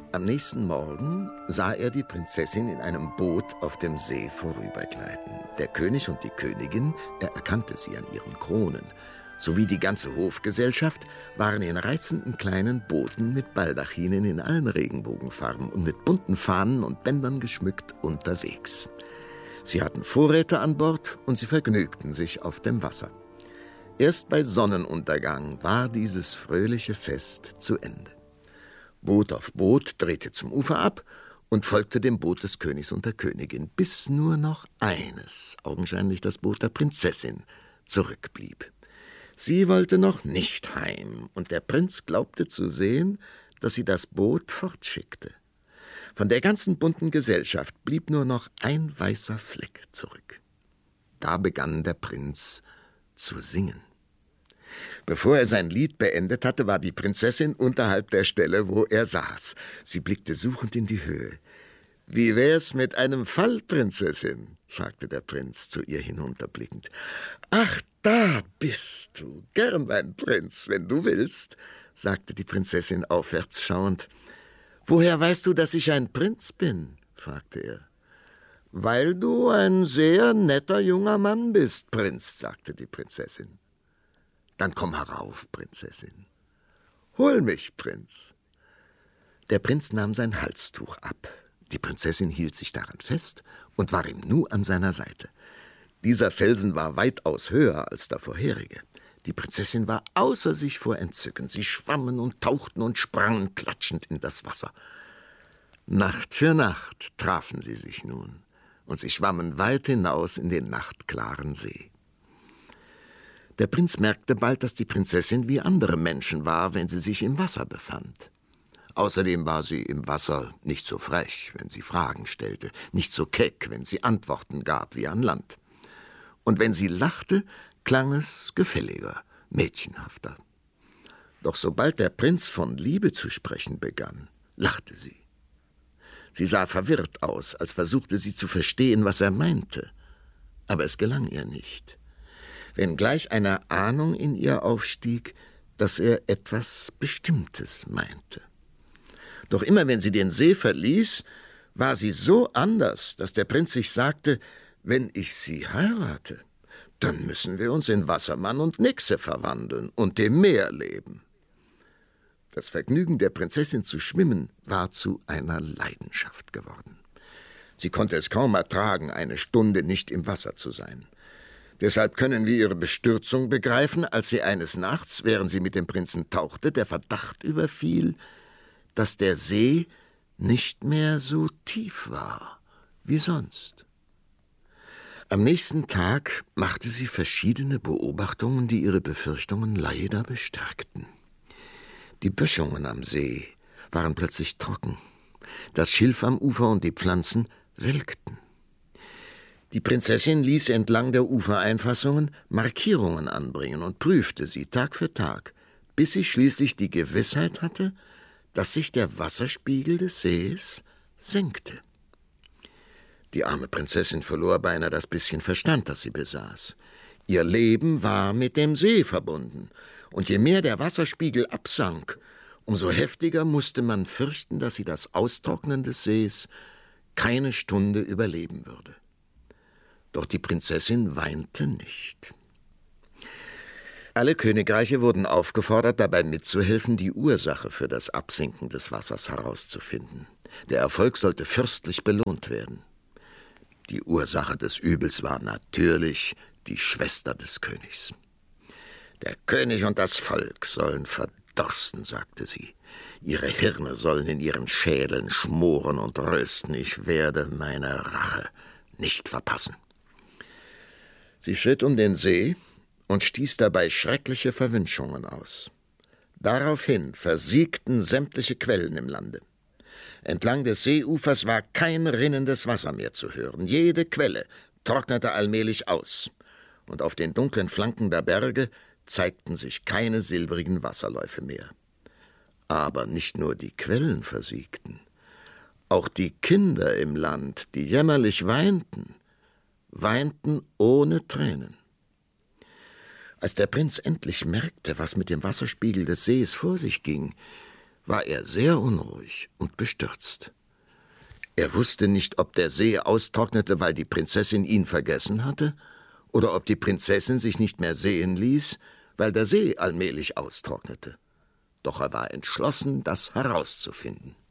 Am nächsten Morgen sah er die Prinzessin in einem Boot auf dem See vorübergleiten. Der König und die Königin, er erkannte sie an ihren Kronen, sowie die ganze Hofgesellschaft waren in reizenden kleinen Booten mit Baldachinen in allen Regenbogenfarben und mit bunten Fahnen und Bändern geschmückt unterwegs. Sie hatten Vorräte an Bord und sie vergnügten sich auf dem Wasser. Erst bei Sonnenuntergang war dieses fröhliche Fest zu Ende. Boot auf Boot drehte zum Ufer ab und folgte dem Boot des Königs und der Königin, bis nur noch eines, augenscheinlich das Boot der Prinzessin, zurückblieb. Sie wollte noch nicht heim, und der Prinz glaubte zu sehen, dass sie das Boot fortschickte. Von der ganzen bunten Gesellschaft blieb nur noch ein weißer Fleck zurück. Da begann der Prinz zu singen. Bevor er sein Lied beendet hatte, war die Prinzessin unterhalb der Stelle, wo er saß. Sie blickte suchend in die Höhe. »Wie wär's mit einem Fall, Prinzessin?« fragte der Prinz zu ihr hinunterblickend. »Ach, da bist du. Gern, mein Prinz, wenn du willst«, sagte die Prinzessin aufwärts schauend. »Woher weißt du, dass ich ein Prinz bin?« fragte er. »Weil du ein sehr netter junger Mann bist, Prinz«, sagte die Prinzessin. »Dann komm herauf, Prinzessin.« »Hol mich, Prinz.« Der Prinz nahm sein Halstuch ab. Die Prinzessin hielt sich daran fest und war im Nu an seiner Seite. Dieser Felsen war weitaus höher als der vorherige. Die Prinzessin war außer sich vor Entzücken. Sie schwammen und tauchten und sprangen klatschend in das Wasser. Nacht für Nacht trafen sie sich nun, und sie schwammen weit hinaus in den nachtklaren See. Der Prinz merkte bald, dass die Prinzessin wie andere Menschen war, wenn sie sich im Wasser befand. Außerdem war sie im Wasser nicht so frech, wenn sie Fragen stellte, nicht so keck, wenn sie Antworten gab wie an Land. Und wenn sie lachte, klang es gefälliger, mädchenhafter. Doch sobald der Prinz von Liebe zu sprechen begann, lachte sie. Sie sah verwirrt aus, als versuchte sie zu verstehen, was er meinte. Aber es gelang ihr nicht, wenngleich eine Ahnung in ihr aufstieg, dass er etwas Bestimmtes meinte. Doch immer wenn sie den See verließ, war sie so anders, dass der Prinz sich sagte, wenn ich sie heirate, dann müssen wir uns in Wassermann und Nixe verwandeln und dem Meer leben. Das Vergnügen der Prinzessin zu schwimmen war zu einer Leidenschaft geworden. Sie konnte es kaum ertragen, eine Stunde nicht im Wasser zu sein. Deshalb können wir ihre Bestürzung begreifen, als sie eines Nachts, während sie mit dem Prinzen tauchte, der Verdacht überfiel, dass der See nicht mehr so tief war wie sonst. Am nächsten Tag machte sie verschiedene Beobachtungen, die ihre Befürchtungen leider bestärkten. Die Böschungen am See waren plötzlich trocken. Das Schilf am Ufer und die Pflanzen welkten. Die Prinzessin ließ entlang der Ufereinfassungen Markierungen anbringen und prüfte sie Tag für Tag, bis sie schließlich die Gewissheit hatte, dass sich der Wasserspiegel des Sees senkte. Die arme Prinzessin verlor beinahe das bisschen Verstand, das sie besaß. Ihr Leben war mit dem See verbunden, und je mehr der Wasserspiegel absank, umso heftiger musste man fürchten, dass sie das Austrocknen des Sees keine Stunde überleben würde. Doch die Prinzessin weinte nicht. Alle Königreiche wurden aufgefordert, dabei mitzuhelfen, die Ursache für das Absinken des Wassers herauszufinden. Der Erfolg sollte fürstlich belohnt werden. Die Ursache des Übels war natürlich die Schwester des Königs. »Der König und das Volk sollen verdorsten«, sagte sie. »Ihre Hirne sollen in ihren Schädeln schmoren und rösten. Ich werde meine Rache nicht verpassen.« Sie schritt um den See und stieß dabei schreckliche Verwünschungen aus. Daraufhin versiegten sämtliche Quellen im Lande. Entlang des Seeufers war kein rinnendes Wasser mehr zu hören. Jede Quelle trocknete allmählich aus, und auf den dunklen Flanken der Berge zeigten sich keine silbrigen Wasserläufe mehr. Aber nicht nur die Quellen versiegten. Auch die Kinder im Land, die jämmerlich weinten ohne Tränen. Als der Prinz endlich merkte, was mit dem Wasserspiegel des Sees vor sich ging, war er sehr unruhig und bestürzt. Er wusste nicht, ob der See austrocknete, weil die Prinzessin ihn vergessen hatte, oder ob die Prinzessin sich nicht mehr sehen ließ, weil der See allmählich austrocknete. Doch er war entschlossen, das herauszufinden.